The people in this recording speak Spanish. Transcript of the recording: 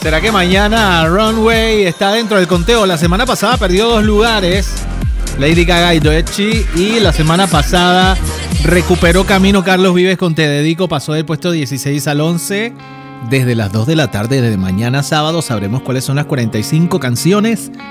¿Será que mañana Runway está dentro del conteo? La semana pasada perdió 2 lugares Lady Gaga y Doechii, y la semana pasada recuperó camino Carlos Vives con Te Dedico, pasó del puesto 16 al 11. Desde las 2 de la tarde, desde mañana sábado, sabremos cuáles son las 45 canciones